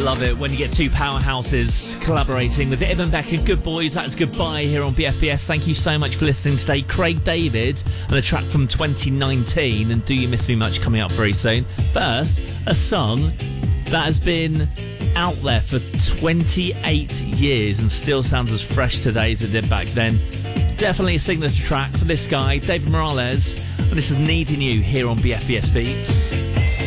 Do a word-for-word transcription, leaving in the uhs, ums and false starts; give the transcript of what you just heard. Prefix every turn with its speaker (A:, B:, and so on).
A: love it when you get two powerhouses collaborating with Ivan Beck and Good Boys. That's Goodbye here on B F B S. Thank you so much for listening today. Craig David and a track from twenty nineteen and Do You Miss Me Much coming up very soon. First, a song that has been out there for twenty-eight years and still sounds as fresh today as it did back then. Definitely a signature track for this guy, David Morales, and this is Needing You here on B F B S Beats.